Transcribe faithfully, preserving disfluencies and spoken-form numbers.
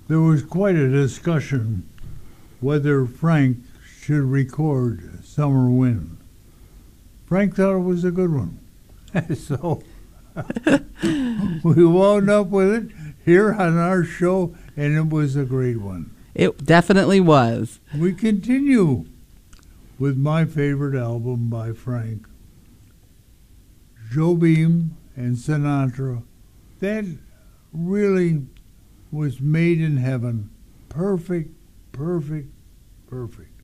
There was quite a discussion whether Frank should record Summer Wind. Frank thought it was a good one. So we wound up with it here on our show, and it was a great one. It definitely was. We continue with my favorite album by Frank, Jobim and Sinatra. That really was made in heaven. Perfect, perfect, perfect.